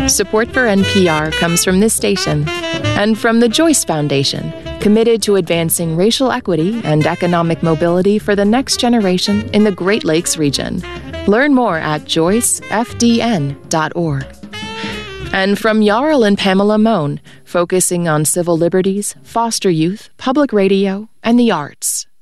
Support for NPR comes from this station and from the Joyce Foundation, committed to advancing racial equity and economic mobility for the next generation in the Great Lakes region. Learn more at joycefdn.org. And from Jarl and Pamela Mohn, focusing on civil liberties, foster youth, public radio, and the arts.